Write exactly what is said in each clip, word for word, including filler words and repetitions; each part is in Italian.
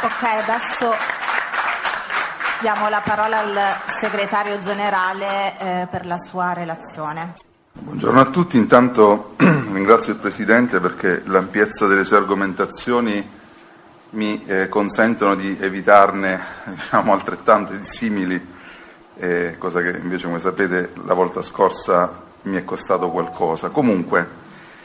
Ok, adesso diamo la parola al segretario generale eh, per la sua relazione. Buongiorno a tutti, intanto ringrazio il Presidente perché l'ampiezza delle sue argomentazioni mi eh, consentono di evitarne diciamo, altrettante di simili, eh, cosa che invece, come sapete, la volta scorsa mi è costato qualcosa. Comunque,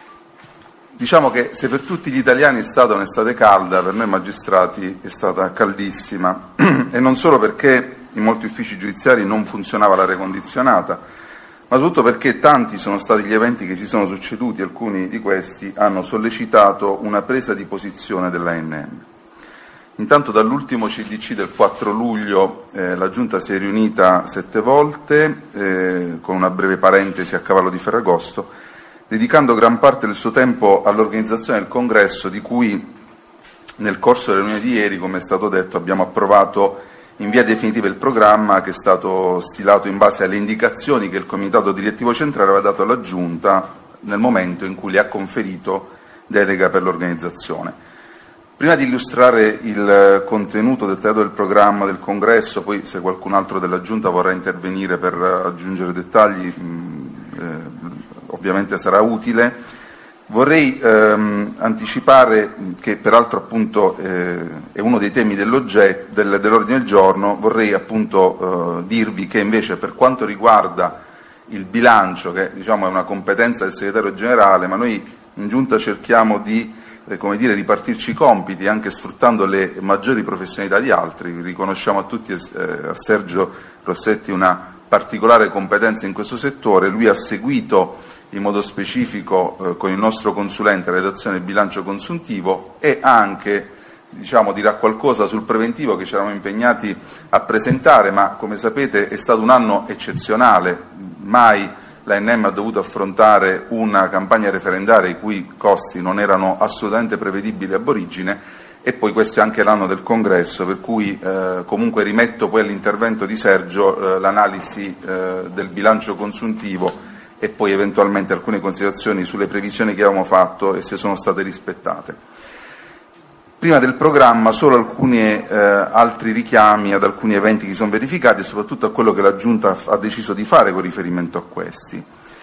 diciamo che se per tutti gli italiani è stata un'estate calda, per noi magistrati è stata caldissima, e non solo perché in molti uffici giudiziari non funzionava l'aria condizionata, ma soprattutto perché tanti sono stati gli eventi che si sono succeduti, alcuni di questi hanno sollecitato una presa di posizione dell'A N M. Intanto dall'ultimo C D C del quattro luglio eh, la Giunta si è riunita sette volte, eh, con una breve parentesi a cavallo di Ferragosto, dedicando gran parte del suo tempo all'organizzazione del congresso, di cui nel corso della riunione di ieri, come è stato detto, abbiamo approvato in via definitiva il programma che è stato stilato in base alle indicazioni che il Comitato Direttivo Centrale aveva dato alla Giunta nel momento in cui le ha conferito delega per l'organizzazione. Prima di illustrare il contenuto dettagliato del programma del congresso, poi se qualcun altro della Giunta vorrà intervenire per aggiungere dettagli, mh, eh, ovviamente sarà utile, vorrei ehm, anticipare che peraltro appunto eh, è uno dei temi dell'oggetto del, dell'ordine del giorno. Vorrei appunto eh, dirvi che invece per quanto riguarda il bilancio, che diciamo è una competenza del segretario generale, ma noi in Giunta cerchiamo di eh, come dire, ripartirci i compiti anche sfruttando le maggiori professionalità di altri. Riconosciamo a tutti, eh, a Sergio Rossetti, una particolare competenza in questo settore. Lui ha seguito in modo specifico eh, con il nostro consulente la redazione del bilancio consuntivo e anche, diciamo, dirà qualcosa sul preventivo che ci eravamo impegnati a presentare, ma come sapete è stato un anno eccezionale, mai l'A N M ha dovuto affrontare una campagna referendaria i cui costi non erano assolutamente prevedibili ab origine, e poi questo è anche l'anno del congresso, per cui eh, comunque rimetto poi all'intervento di Sergio eh, l'analisi eh, del bilancio consuntivo e poi eventualmente alcune considerazioni sulle previsioni che avevamo fatto e se sono state rispettate. Prima del programma solo alcuni eh, altri richiami ad alcuni eventi che si sono verificati e soprattutto a quello che la Giunta ha deciso di fare con riferimento a questi.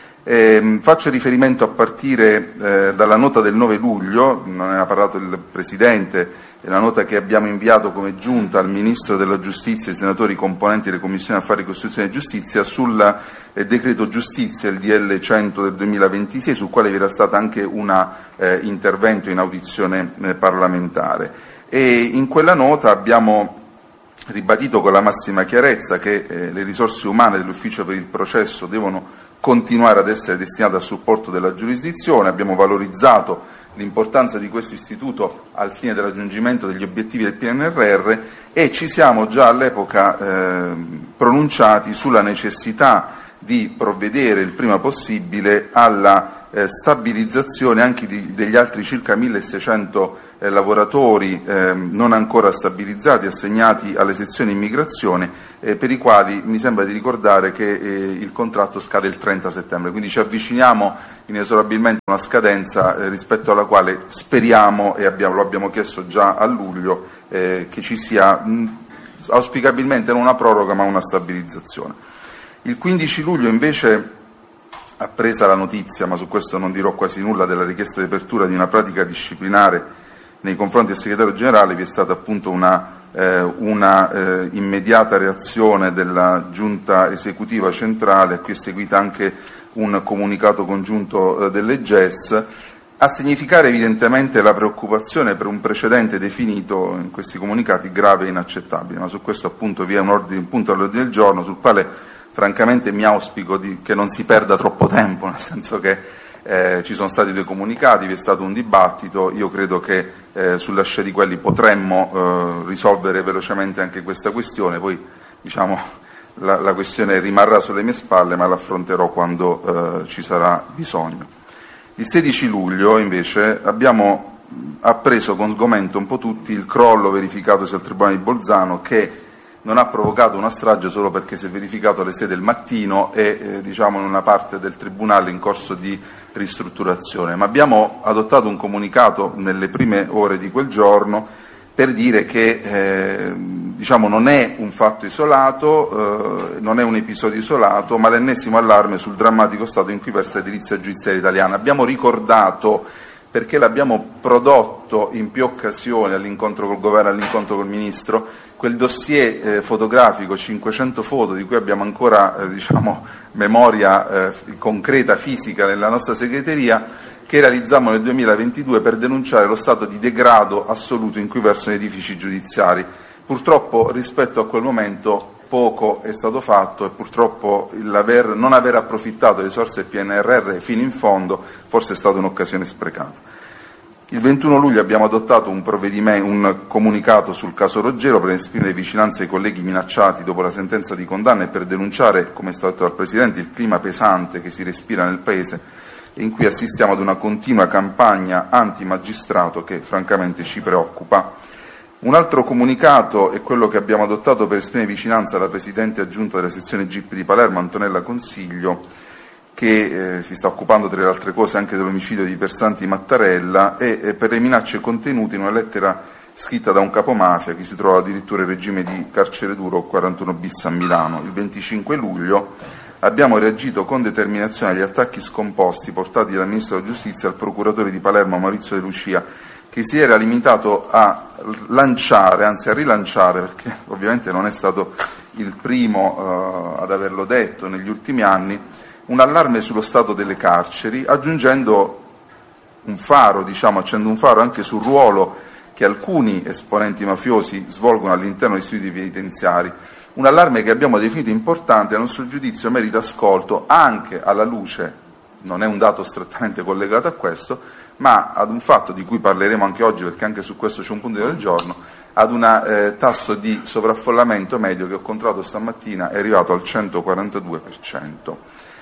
Eh, faccio riferimento a partire eh, dalla nota del nove luglio, non ne ha parlato il Presidente, è la nota che abbiamo inviato come Giunta al Ministro della Giustizia e ai senatori componenti delle Commissioni Affari Costituzione e Giustizia sul eh, decreto Giustizia, il D L cento del duemilaventisei, sul quale vi era stato anche un eh, intervento in audizione eh, parlamentare. E in quella nota abbiamo ribadito con la massima chiarezza che eh, le risorse umane dell'Ufficio per il processo devono continuare ad essere destinate a supporto della giurisdizione. Abbiamo valorizzato l'importanza di questo istituto al fine del raggiungimento degli obiettivi del P N R R e ci siamo già all'epoca eh, pronunciati sulla necessità di provvedere il prima possibile alla eh, stabilizzazione anche di, degli altri circa milleseicento eh, lavoratori eh, non ancora stabilizzati, assegnati alle sezioni immigrazione, eh, per i quali mi sembra di ricordare che eh, il contratto scade il trenta settembre, quindi ci avviciniamo inesorabilmente a una scadenza eh, rispetto alla quale speriamo, e abbiamo, lo abbiamo chiesto già a luglio, eh, che ci sia mh, auspicabilmente non una proroga ma una stabilizzazione. Il quindici luglio invece, appresa la notizia, ma su questo non dirò quasi nulla, della richiesta di apertura di una pratica disciplinare nei confronti del segretario generale, vi è stata appunto una, eh, una eh, immediata reazione della Giunta esecutiva centrale, a cui è seguita anche un comunicato congiunto eh, delle G E S, a significare evidentemente la preoccupazione per un precedente definito in questi comunicati grave e inaccettabile, ma su questo appunto vi è un, ordine, un punto all'ordine del giorno sul quale francamente mi auspico di, che non si perda troppo tempo, nel senso che eh, ci sono stati due comunicati, vi è stato un dibattito, io credo che eh, sulla scia di quelli potremmo eh, risolvere velocemente anche questa questione, poi diciamo la, la questione rimarrà sulle mie spalle, ma l'affronterò quando eh, ci sarà bisogno. Il sedici luglio invece abbiamo appreso con sgomento un po' tutti il crollo verificatosi al Tribunale di Bolzano, che non ha provocato una strage solo perché si è verificato alle sei del mattino e eh, diciamo in una parte del Tribunale in corso di ristrutturazione, ma abbiamo adottato un comunicato nelle prime ore di quel giorno per dire che eh, diciamo, non è un fatto isolato, eh, non è un episodio isolato, ma l'ennesimo allarme sul drammatico stato in cui versa l'edilizia giudiziaria italiana. Abbiamo ricordato, perché l'abbiamo prodotto in più occasioni all'incontro col governo, all'incontro col ministro, quel dossier eh, fotografico, cinquecento foto, di cui abbiamo ancora eh, diciamo, memoria eh, concreta, fisica nella nostra segreteria, che realizzammo nel duemilaventidue per denunciare lo stato di degrado assoluto in cui versano gli edifici giudiziari. Purtroppo rispetto a quel momento poco è stato fatto e purtroppo l'aver, non aver approfittato delle risorse del P N R R fino in fondo forse è stata un'occasione sprecata. Il ventuno luglio abbiamo adottato un, provvedimento, un comunicato sul caso Roggero per esprimere vicinanza ai colleghi minacciati dopo la sentenza di condanna e per denunciare, come è stato detto dal Presidente, il clima pesante che si respira nel Paese in cui assistiamo ad una continua campagna anti-magistrato che francamente ci preoccupa. Un altro comunicato è quello che abbiamo adottato per esprimere vicinanza alla Presidente aggiunta della sezione G I P di Palermo, Antonella Consiglio, che eh, si sta occupando tra le altre cose anche dell'omicidio di Persanti Mattarella e eh, per le minacce contenute in una lettera scritta da un capomafia che si trova addirittura in regime di carcere duro quarantuno bis a Milano. Il venticinque luglio abbiamo reagito con determinazione agli attacchi scomposti portati dal Ministro della Giustizia al procuratore di Palermo Maurizio De Lucia, che si era limitato a lanciare, anzi a rilanciare, perché ovviamente non è stato il primo uh, ad averlo detto negli ultimi anni, un allarme sullo stato delle carceri, aggiungendo un faro, diciamo, accendo un faro anche sul ruolo che alcuni esponenti mafiosi svolgono all'interno degli istituti penitenziari. Un allarme che abbiamo definito importante, a nostro giudizio merita ascolto anche alla luce, non è un dato strettamente collegato a questo, ma ad un fatto di cui parleremo anche oggi, perché anche su questo c'è un punto del giorno, ad un eh, tasso di sovraffollamento medio che ho controllato stamattina è arrivato al centoquarantadue per cento.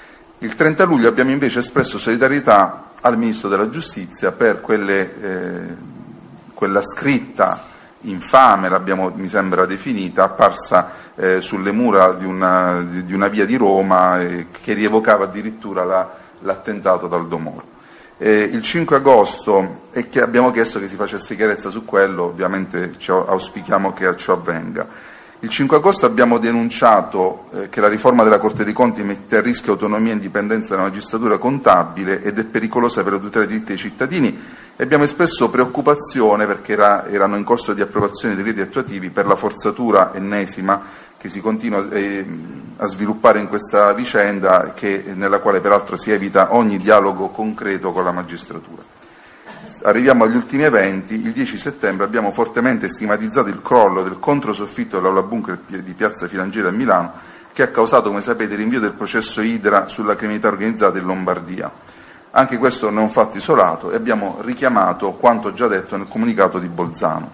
Il trenta luglio abbiamo invece espresso solidarietà al Ministro della Giustizia per quelle, eh, quella scritta infame, l'abbiamo mi sembra definita, apparsa eh, sulle mura di una, di, di una via di Roma eh, che rievocava addirittura la, l'attentato dal Domoro. Eh, il cinque agosto e che abbiamo chiesto che si facesse chiarezza su quello, ovviamente ci auspichiamo che ciò avvenga. Il cinque agosto abbiamo denunciato eh, che la riforma della Corte dei Conti mette a rischio autonomia e indipendenza della magistratura contabile ed è pericolosa per la tutela dei diritti dei cittadini e abbiamo espresso preoccupazione perché era, erano in corso di approvazione dei decreti attuativi per la forzatura ennesima che si continua eh, a sviluppare in questa vicenda, che, nella quale peraltro si evita ogni dialogo concreto con la magistratura. Arriviamo agli ultimi eventi. Il dieci settembre abbiamo fortemente stigmatizzato il crollo del controsoffitto dell'aula bunker di Piazza Filangiera a Milano, che ha causato, come sapete, il rinvio del processo Idra sulla criminalità organizzata in Lombardia. Anche questo non è un fatto isolato e abbiamo richiamato quanto già detto nel comunicato di Bolzano.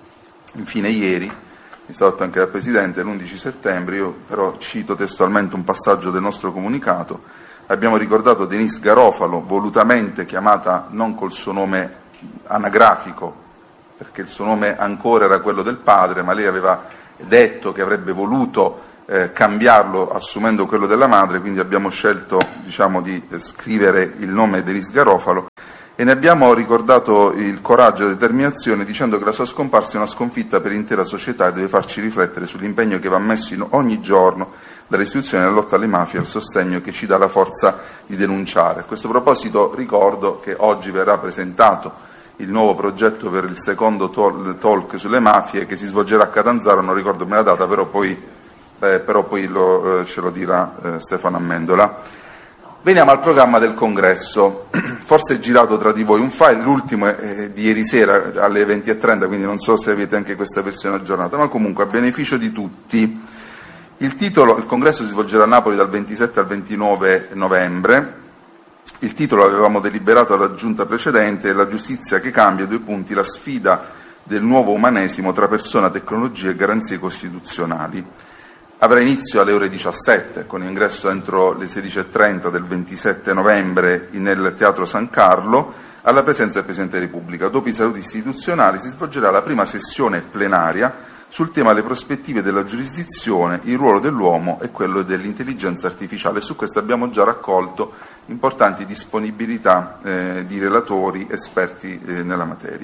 Infine ieri, è stato detto anche dal Presidente, l'undici settembre, io però cito testualmente un passaggio del nostro comunicato, abbiamo ricordato Denise Garofalo, volutamente chiamata non col suo nome anagrafico, perché il suo nome ancora era quello del padre, ma lei aveva detto che avrebbe voluto eh, cambiarlo assumendo quello della madre, quindi abbiamo scelto diciamo, di eh, scrivere il nome Denise Garofalo e ne abbiamo ricordato il coraggio e la determinazione dicendo che la sua scomparsa è una sconfitta per l'intera società e deve farci riflettere sull'impegno che va messo in ogni giorno dalle istituzioni nella lotta alle mafie e al sostegno che ci dà la forza di denunciare. A questo proposito ricordo che oggi verrà presentato il nuovo progetto per il secondo talk sulle mafie che si svolgerà a Catanzaro, non ricordo bene la data, però poi, eh, però poi lo, eh, ce lo dirà eh, Stefano Amendola. Veniamo al programma del congresso. Forse è girato tra di voi un file, l'ultimo è di ieri sera alle venti e trenta, quindi non so se avete anche questa versione aggiornata, ma comunque a beneficio di tutti. Il titolo, il congresso si svolgerà a Napoli dal ventisette al ventinove novembre. Il titolo l'avevamo deliberato alla giunta precedente, la giustizia che cambia, due punti, la sfida del nuovo umanesimo tra persona, tecnologia e garanzie costituzionali. Avrà inizio alle ore diciassette, con ingresso entro le sedici e trenta del ventisette novembre nel Teatro San Carlo, alla presenza del Presidente della Repubblica. Dopo i saluti istituzionali si svolgerà la prima sessione plenaria sul tema le prospettive della giurisdizione, il ruolo dell'uomo e quello dell'intelligenza artificiale. Su questo abbiamo già raccolto importanti disponibilità eh, di relatori esperti eh, nella materia.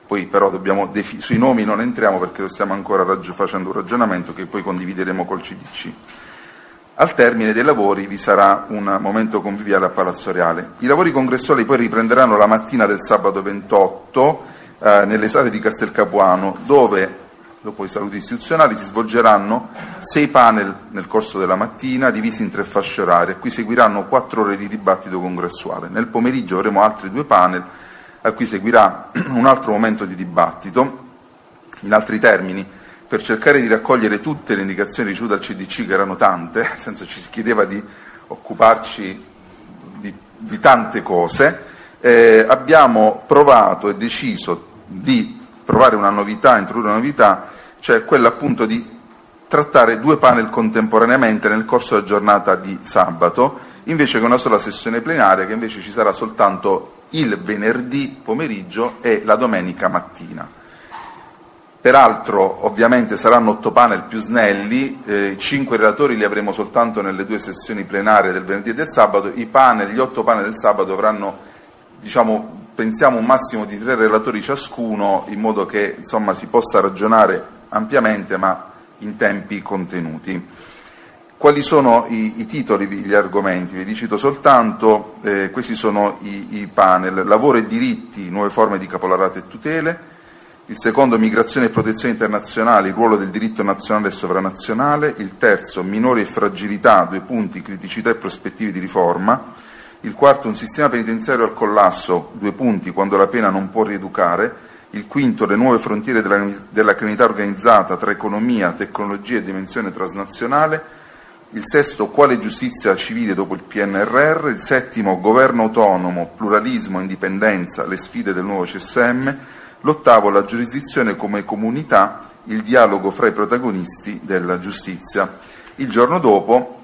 poi però dobbiamo defi- sui nomi non entriamo perché stiamo ancora raggi- facendo un ragionamento che poi condivideremo col C D C. Al termine dei lavori vi sarà un momento conviviale a Palazzo Reale. I lavori congressuali poi riprenderanno la mattina del sabato ventotto eh, nelle sale di Castel Capuano, dove, dopo i saluti istituzionali, si svolgeranno sei panel nel corso della mattina, divisi in tre fasce orarie, a cui seguiranno quattro ore di dibattito congressuale. Nel pomeriggio avremo altri due panel, a cui seguirà un altro momento di dibattito. In altri termini, per cercare di raccogliere tutte le indicazioni ricevute dal C D C, che erano tante, nel senso ci si chiedeva di occuparci di, di tante cose, eh, abbiamo provato e deciso di provare una novità, introdurre una novità, cioè quella appunto di trattare due panel contemporaneamente nel corso della giornata di sabato, invece che una sola sessione plenaria, che invece ci sarà soltanto il venerdì pomeriggio e la domenica mattina. Peraltro, ovviamente, saranno otto panel più snelli, eh, cinque relatori li avremo soltanto nelle due sessioni plenarie del venerdì e del sabato. I panel, gli otto panel del sabato avranno, diciamo, pensiamo un massimo di tre relatori ciascuno, in modo che insomma si possa ragionare ampiamente, ma in tempi contenuti. Quali sono i, i titoli, gli argomenti? Vi li cito soltanto, eh, questi sono i, i panel: lavoro e diritti, nuove forme di caporalato e tutele. Il secondo, migrazione e protezione internazionale, il ruolo del diritto nazionale e sovranazionale. Il terzo, minori e fragilità, due punti, criticità e prospettive di riforma. Il quarto, un sistema penitenziario al collasso, due punti, quando la pena non può rieducare. Il quinto, le nuove frontiere della, della criminalità organizzata tra economia, tecnologia e dimensione transnazionale. Il sesto, quale giustizia civile dopo il P N R R. Il settimo, governo autonomo, pluralismo, indipendenza, le sfide del nuovo C S M. L'ottavo, la giurisdizione come comunità, il dialogo fra i protagonisti della giustizia. Il giorno dopo,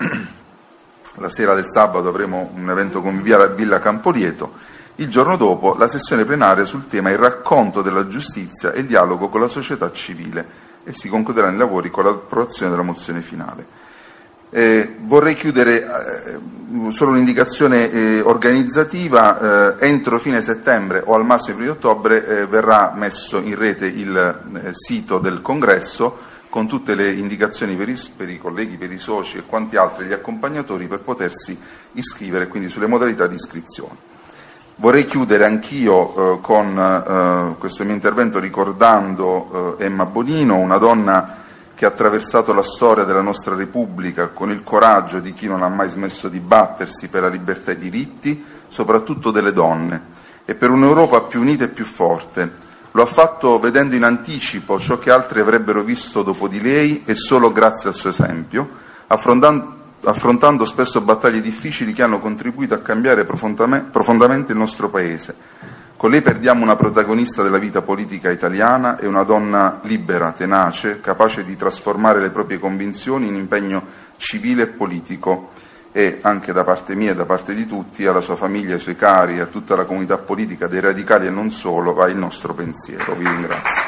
la sera del sabato, avremo un evento conviviale a Villa Campolieto. Il giorno dopo, la sessione plenaria sul tema il racconto della giustizia e il dialogo con la società civile, e si concluderanno i lavori con l'approvazione della mozione finale. Eh, vorrei chiudere eh, solo un'indicazione eh, organizzativa. Eh, entro fine settembre o al massimo primo ottobre eh, verrà messo in rete il eh, sito del congresso con tutte le indicazioni per i, per i colleghi, per i soci e quanti altri gli accompagnatori, per potersi iscrivere, quindi sulle modalità di iscrizione. Vorrei chiudere anch'io eh, con eh, questo mio intervento ricordando eh, Emma Bonino, una donna che ha attraversato la storia della nostra Repubblica con il coraggio di chi non ha mai smesso di battersi per la libertà e i diritti, soprattutto delle donne, e per un'Europa più unita e più forte. Lo ha fatto vedendo in anticipo ciò che altri avrebbero visto dopo di lei, e solo grazie al suo esempio, affrontando, affrontando spesso battaglie difficili che hanno contribuito a cambiare profondamente il nostro Paese. Con lei perdiamo una protagonista della vita politica italiana e una donna libera, tenace, capace di trasformare le proprie convinzioni in impegno civile e politico. E anche da parte mia e da parte di tutti, alla sua famiglia, ai suoi cari e a tutta la comunità politica dei radicali e non solo, va il nostro pensiero. Vi ringrazio.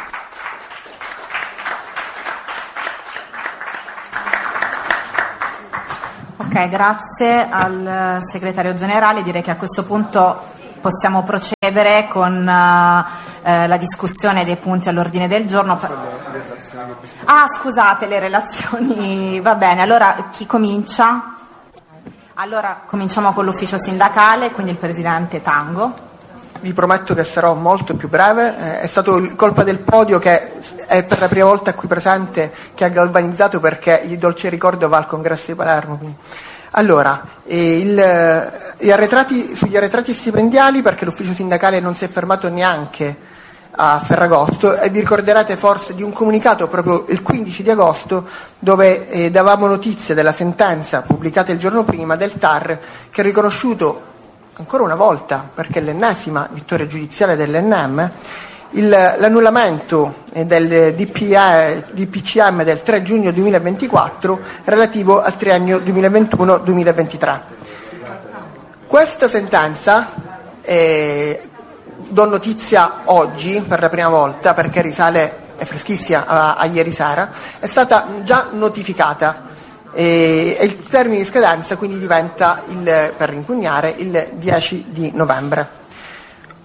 Ok, grazie al segretario generale. Direi che a questo punto possiamo procedere con uh, eh, la discussione dei punti all'ordine del giorno. Ah, scusate, le relazioni. Va bene, allora chi comincia? Allora cominciamo con l'ufficio sindacale, quindi il presidente Tango. Vi prometto che sarò molto più breve. È stato colpa del podio, che è per la prima volta qui presente, che ha galvanizzato, perché il dolce ricordo va al congresso di Palermo. Quindi. Allora, eh, il, gli arretrati, sugli arretrati stipendiali, perché l'ufficio sindacale non si è fermato neanche a Ferragosto, e vi ricorderete forse di un comunicato proprio il quindici di agosto dove eh, davamo notizia della sentenza pubblicata il giorno prima del T A R, che ha riconosciuto ancora una volta, perché è l'ennesima vittoria giudiziaria dell'E N M, il, l'annullamento del D P C M del tre giugno duemilaventiquattro relativo al triennio duemilaventuno duemilaventitré. Questa sentenza, eh, do notizia oggi per la prima volta perché risale, è freschissima, a, a ieri sera, è stata già notificata e, e il termine di scadenza quindi diventa, il, per impugnare, il dieci di novembre.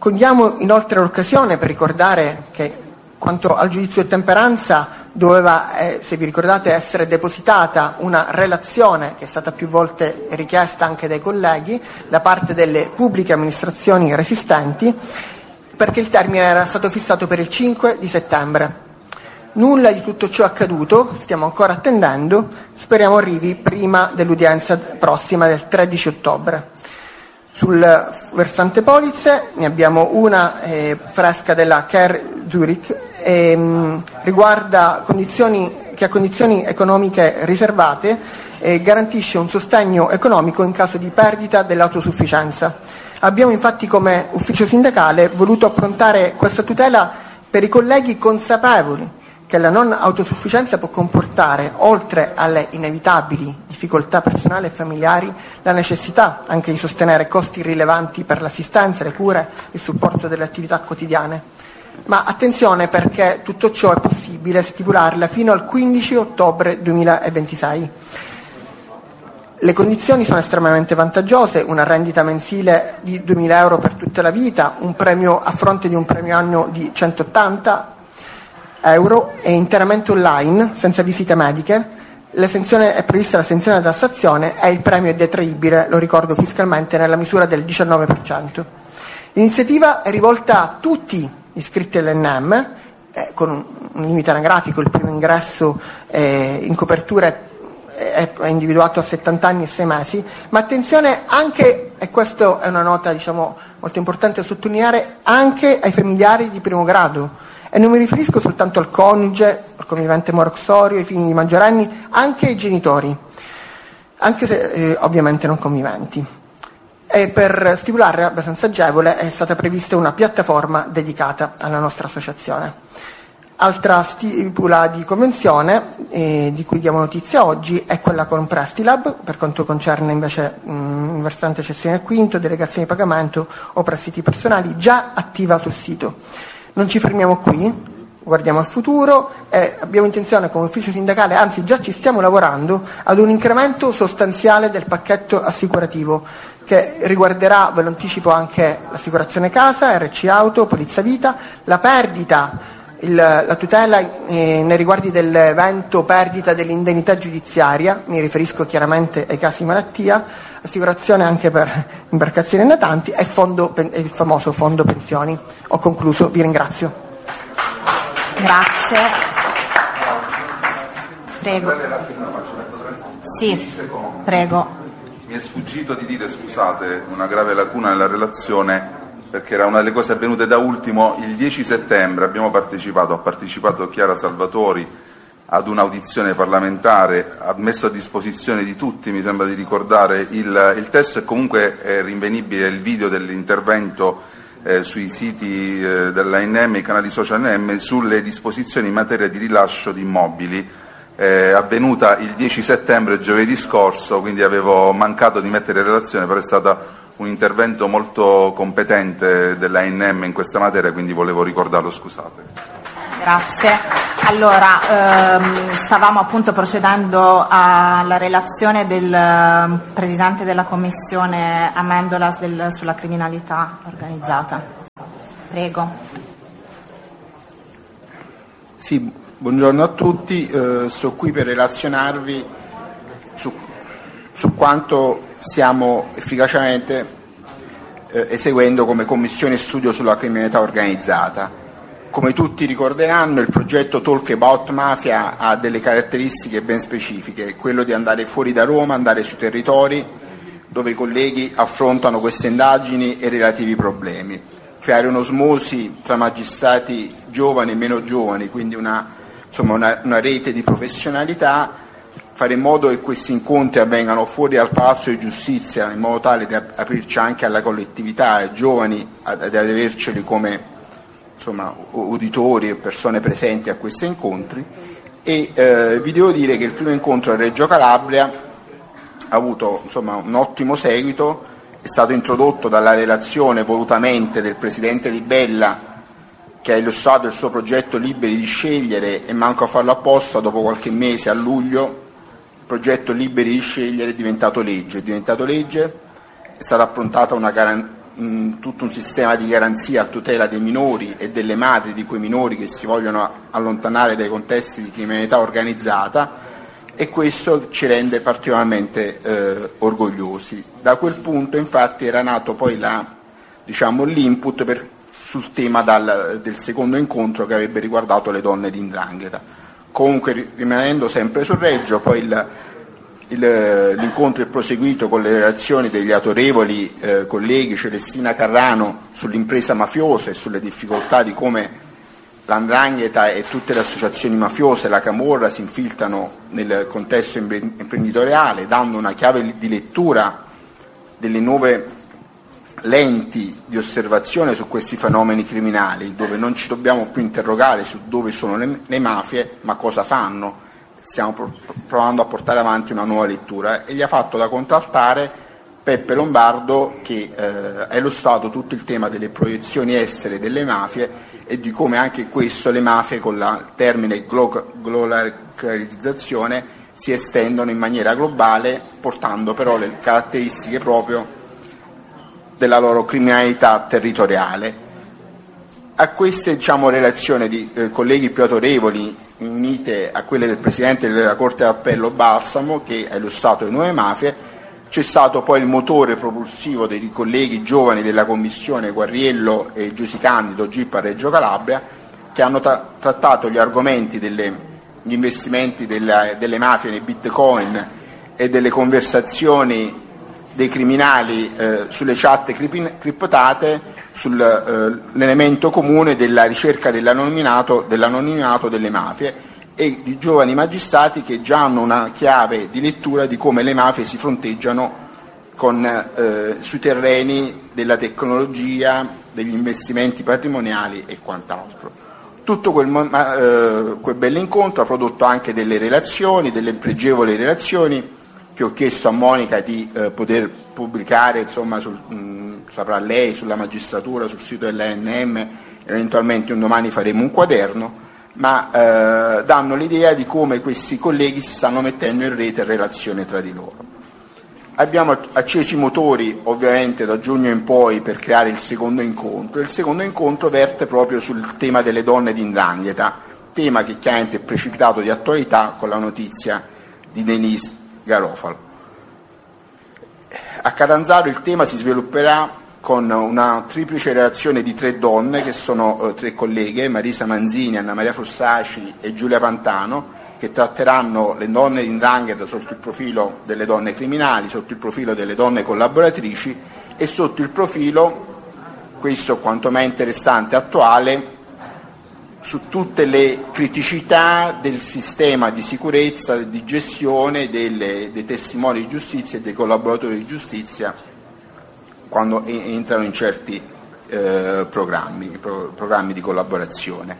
Cogliamo inoltre l'occasione per ricordare che quanto al giudizio di ottemperanza doveva, eh, se vi ricordate, essere depositata una relazione che è stata più volte richiesta anche dai colleghi da parte delle pubbliche amministrazioni resistenti, perché il termine era stato fissato per il cinque di settembre. Nulla di tutto ciò è accaduto, stiamo ancora attendendo, speriamo arrivi prima dell'udienza prossima del tredici ottobre. Sul versante polizze ne abbiamo una eh, fresca della Care Zurich, e, mh, riguarda condizioni, che a condizioni economiche riservate eh, garantisce un sostegno economico in caso di perdita dell'autosufficienza. Abbiamo infatti come ufficio sindacale voluto approntare questa tutela per i colleghi consapevoli che la non autosufficienza può comportare, oltre alle inevitabili difficoltà personali e familiari, la necessità anche di sostenere costi rilevanti per l'assistenza, le cure, il supporto delle attività quotidiane. Ma attenzione, perché tutto ciò è possibile stipularla fino al quindici ottobre duemilaventisei. Le condizioni sono estremamente vantaggiose, una rendita mensile di duemila euro per tutta la vita, un premio a fronte di un premio anno di centottanta euro e interamente online, senza visite mediche. L'esenzione è prevista l'esenzione da tassazione e il premio è detraibile, lo ricordo fiscalmente, nella misura del diciannove per cento. L'iniziativa è rivolta a tutti gli iscritti all'N M, eh, con un, un limite anagrafico, il primo ingresso eh, in copertura è, è individuato a settanta anni e sei mesi, ma attenzione anche, e questa è una nota diciamo molto importante da sottolineare, anche ai familiari di primo grado. E non mi riferisco soltanto al coniuge, al convivente moroxorio, ai figli maggiorenni, anche ai genitori, anche se eh, ovviamente non conviventi. E per stipularla abbastanza agevole è stata prevista una piattaforma dedicata alla nostra associazione. Altra stipula di convenzione eh, di cui diamo notizia oggi è quella con Prestilab, per quanto concerne invece mh, il versante cessione al quinto, delegazioni di pagamento o prestiti personali, già attiva sul sito. Non ci fermiamo qui, guardiamo al futuro e abbiamo intenzione come ufficio sindacale, anzi già ci stiamo lavorando, ad un incremento sostanziale del pacchetto assicurativo che riguarderà, ve lo anticipo, anche l'assicurazione casa, R C auto, polizza vita, la perdita, il, la tutela eh, nei riguardi dell'evento perdita dell'indennità giudiziaria, mi riferisco chiaramente ai casi di malattia, assicurazione anche per imbarcazioni e natanti e fondo, il famoso fondo pensioni. Ho concluso, vi ringrazio. Grazie. Prego. Sì, prego. Mi è sfuggito di dire, scusate, una grave lacuna nella relazione, perché era una delle cose avvenute da ultimo. Il dieci settembre abbiamo partecipato, ha partecipato Chiara Salvatori ad un'audizione parlamentare, ha messo a disposizione di tutti, mi sembra di ricordare, il, il testo, e comunque è rinvenibile il video dell'intervento eh, sui siti eh, dell'A N M, i canali social A N M, sulle disposizioni in materia di rilascio di immobili, eh, avvenuta il dieci settembre, giovedì scorso, quindi avevo mancato di mettere in relazione, però è stato un intervento molto competente dell'A N M in questa materia, quindi volevo ricordarlo, scusate. Grazie. Allora, ehm, stavamo appunto procedendo alla relazione del Presidente della Commissione Amendolas del, sulla criminalità organizzata. Prego. Sì, buongiorno a tutti, eh, sono qui per relazionarvi su, su quanto stiamo efficacemente eh, eseguendo come Commissione Studio sulla criminalità organizzata. Come tutti ricorderanno, il progetto Talk About Mafia ha delle caratteristiche ben specifiche, quello di andare fuori da Roma, andare sui territori dove i colleghi affrontano queste indagini e relativi problemi, creare un'osmosi tra magistrati giovani e meno giovani, quindi una, insomma una, una rete di professionalità, fare in modo che questi incontri avvengano fuori dal Palazzo di Giustizia, in modo tale da aprirci anche alla collettività, ai giovani, ad, ad averceli come insomma uditori e persone presenti a questi incontri. E eh, vi devo dire che il primo incontro a Reggio Calabria ha avuto insomma un ottimo seguito, è stato introdotto dalla relazione volutamente del Presidente Di Bella, che ha illustrato il suo progetto Liberi di scegliere, e manco a farlo apposta, dopo qualche mese, a luglio il progetto Liberi di scegliere è diventato legge, è diventato legge, è stata approntata una, garan- mh, tutto un sistema di garanzia a tutela dei minori e delle madri di quei minori che si vogliono allontanare dai contesti di criminalità organizzata, e questo ci rende particolarmente eh, orgogliosi. Da quel punto infatti era nato poi la, diciamo, l'input per, sul tema dal, del secondo incontro che avrebbe riguardato le donne di 'ndrangheta. Comunque, rimanendo sempre sul Reggio, poi il, il, l'incontro è proseguito con le relazioni degli autorevoli eh, colleghi Celestina Carrano sull'impresa mafiosa e sulle difficoltà di come la 'ndrangheta e tutte le associazioni mafiose, la camorra, si infiltrano nel contesto imprenditoriale, dando una chiave di lettura delle nuove lenti di osservazione su questi fenomeni criminali, dove non ci dobbiamo più interrogare su dove sono le, le mafie, ma cosa fanno. Stiamo pro- provando a portare avanti una nuova lettura, e gli ha fatto da contraltare Peppe Lombardo, che eh, ha illustrato tutto il tema delle proiezioni estere delle mafie e di come anche questo, le mafie, con la, il termine glo- globalizzazione, si estendono in maniera globale, portando però le caratteristiche proprio della loro criminalità territoriale. A queste, diciamo, relazioni di eh, colleghi più autorevoli, unite a quelle del Presidente della Corte d'Appello Balsamo, che ha illustrato le nuove mafie, c'è stato poi il motore propulsivo dei colleghi giovani della Commissione Guarriello e Giusi Candido, G I P a Reggio Calabria, che hanno tra- trattato gli argomenti degli investimenti della, delle mafie nei bitcoin e delle conversazioni dei criminali eh, sulle chat criptate, sull'elemento eh, comune della ricerca dell'anonimato, dell'anonimato delle mafie, e di giovani magistrati che già hanno una chiave di lettura di come le mafie si fronteggiano con, eh, sui terreni della tecnologia, degli investimenti patrimoniali e quant'altro. Tutto quel, eh, quel bell'incontro ha prodotto anche delle relazioni, delle pregevoli relazioni, che ho chiesto a Monica di eh, poter pubblicare, insomma, sul, mh, saprà lei, sulla magistratura, sul sito dell'A N M, eventualmente un domani faremo un quaderno, ma eh, danno l'idea di come questi colleghi si stanno mettendo in rete in relazione tra di loro. Abbiamo acceso i motori ovviamente da giugno in poi per creare il secondo incontro, e il secondo incontro verte proprio sul tema delle donne di 'ndrangheta, tema che chiaramente è precipitato di attualità con la notizia di Denise Garofalo. A Catanzaro il tema si svilupperà con una triplice relazione di tre donne, che sono eh, tre colleghe, Marisa Manzini, Anna Maria Frussaci e Giulia Pantano, che tratteranno le donne di 'ndrangheta sotto il profilo delle donne criminali, sotto il profilo delle donne collaboratrici e sotto il profilo, questo quanto me interessante, attuale, su tutte le criticità del sistema di sicurezza e di gestione delle, dei testimoni di giustizia e dei collaboratori di giustizia quando entrano in certi eh, programmi, pro, programmi di collaborazione.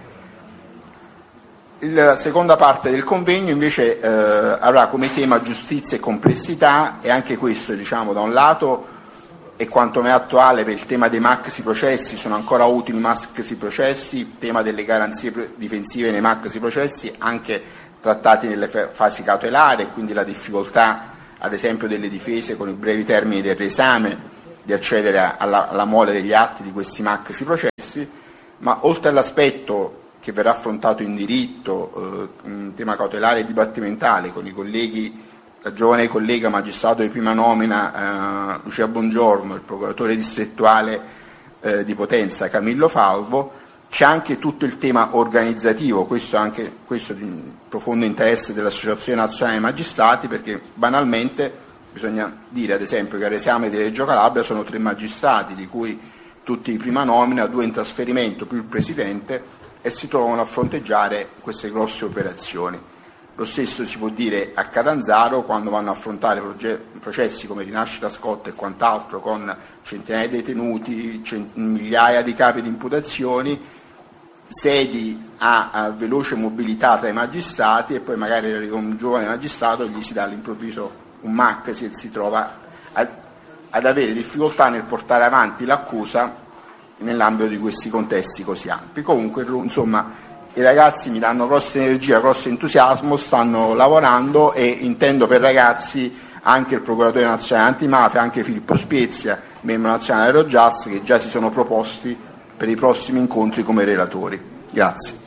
La seconda parte del convegno invece eh, avrà come tema giustizia e complessità, e anche questo, diciamo, da un lato è quanto me attuale per il tema dei maxi processi, sono ancora utili i maxi processi, il tema delle garanzie difensive nei maxi processi, anche trattati nelle fasi cautelari, e quindi la difficoltà ad esempio delle difese con i brevi termini del riesame di accedere alla, alla mole degli atti di questi maxi processi, ma oltre all'aspetto che verrà affrontato in diritto, eh, in tema cautelare e dibattimentale con i colleghi, la giovane collega magistrato di prima nomina eh, Lucia Bongiorno, il procuratore distrettuale eh, di Potenza Camillo Falvo, c'è anche tutto il tema organizzativo, questo anche questo di profondo interesse dell'Associazione Nazionale dei Magistrati, perché banalmente bisogna dire ad esempio che all'esame di Reggio Calabria sono tre magistrati, di cui tutti di prima nomina, due in trasferimento più il Presidente, e si trovano a fronteggiare queste grosse operazioni. Lo stesso si può dire a Catanzaro, quando vanno a affrontare processi come Rinascita Scott e quant'altro, con centinaia di detenuti, cent- migliaia di capi di imputazioni, sedi a, a veloce mobilità tra i magistrati, e poi magari un giovane magistrato gli si dà all'improvviso un maxi e si trova a, ad avere difficoltà nel portare avanti l'accusa nell'ambito di questi contesti così ampi. Comunque, insomma, i ragazzi mi danno grossa energia, grosso entusiasmo, stanno lavorando, e intendo per ragazzi anche il procuratore nazionale antimafia, anche Filippo Spezia, membro nazionale Eurojust, che già si sono proposti per i prossimi incontri come relatori. Grazie.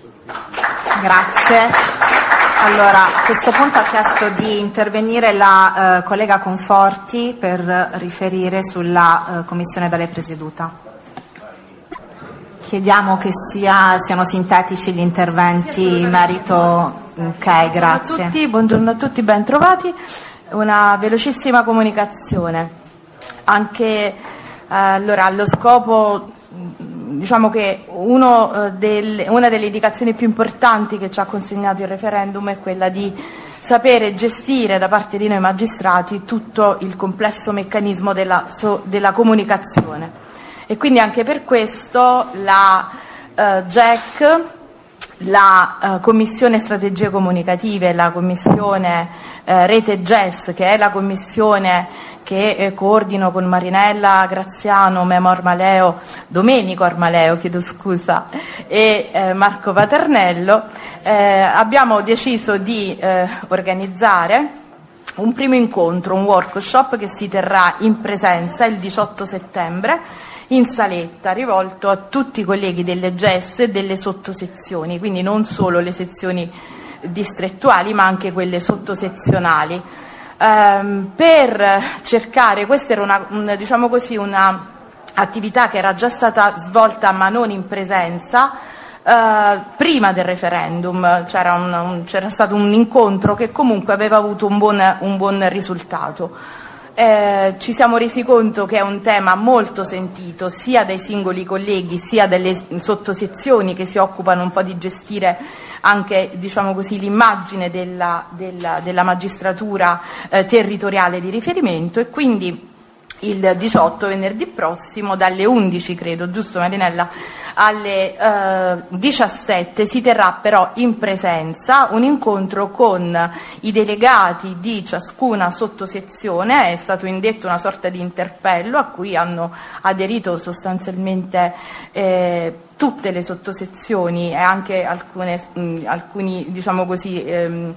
Grazie. Allora, a questo punto ha chiesto di intervenire la eh, collega Conforti per riferire sulla eh, commissione da lei presieduta. Chiediamo che sia, siano sintetici gli interventi in merito. Ok, grazie. Buongiorno a tutti, buongiorno a tutti, ben trovati. Una velocissima comunicazione. Anche eh, allora, allo scopo, diciamo che uno, eh, del, una delle indicazioni più importanti che ci ha consegnato il referendum è quella di sapere gestire da parte di noi magistrati tutto il complesso meccanismo della, so, della comunicazione, e quindi anche per questo la eh, G E C, la eh, Commissione Strategie Comunicative, la Commissione eh, Rete G E S, che è la commissione che eh, coordino con Marinella Graziano, Memo Armaleo, Domenico Armaleo, chiedo scusa, e eh, Marco Paternello, eh, abbiamo deciso di eh, organizzare un primo incontro, un workshop che si terrà in presenza il diciotto settembre in saletta, rivolto a tutti i colleghi delle G E S e delle sottosezioni, quindi non solo le sezioni distrettuali ma anche quelle sottosezionali. Um, per cercare, questa era una, un, diciamo così, una attività che era già stata svolta ma non in presenza uh, prima del referendum, c'era, un, un, c'era stato un incontro che comunque aveva avuto un buon, un buon risultato. Eh, ci siamo resi conto che è un tema molto sentito sia dai singoli colleghi sia dalle sottosezioni che si occupano un po' di gestire anche, diciamo così, l'immagine della, della, della magistratura eh, territoriale di riferimento, e quindi il diciotto, venerdì prossimo, dalle undici, credo, giusto Marinella, alle eh, diciassette si terrà però in presenza un incontro con i delegati di ciascuna sottosezione. È stato indetto una sorta di interpello a cui hanno aderito sostanzialmente eh, tutte le sottosezioni e anche alcune, mh, alcuni, diciamo così, ehm,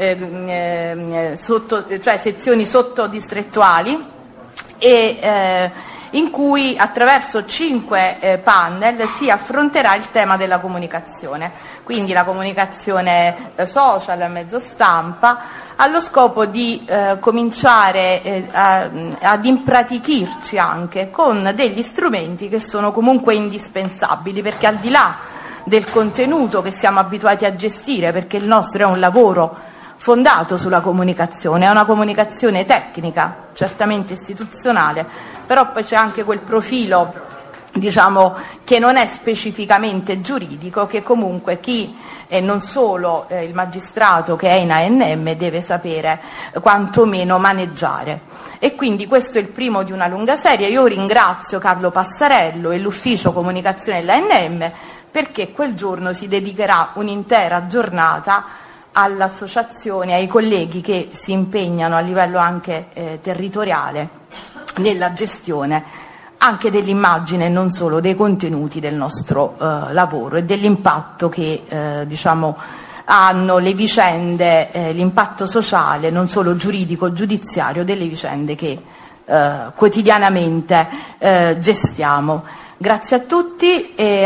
eh, sotto, cioè sezioni sottodistrettuali, e eh, in cui attraverso cinque eh, panel si affronterà il tema della comunicazione, quindi la comunicazione eh, social a mezzo stampa, allo scopo di eh, cominciare eh, a, ad impratichirci anche con degli strumenti che sono comunque indispensabili, perché al di là del contenuto che siamo abituati a gestire, perché il nostro è un lavoro fondato sulla comunicazione, è una comunicazione tecnica, certamente istituzionale, però poi c'è anche quel profilo, diciamo, che non è specificamente giuridico, che comunque chi, e non solo eh, il magistrato che è in A N M, deve sapere eh, quantomeno maneggiare. E quindi questo è il primo di una lunga serie. Io ringrazio Carlo Passarello e l'ufficio comunicazione dell'A N M, perché quel giorno si dedicherà un'intera giornata all'associazione, ai colleghi che si impegnano a livello anche eh, territoriale nella gestione anche dell'immagine e non solo dei contenuti del nostro eh, lavoro e dell'impatto che eh, diciamo hanno le vicende, eh, l'impatto sociale non solo giuridico, giudiziario delle vicende che eh, quotidianamente eh, gestiamo. Grazie a tutti e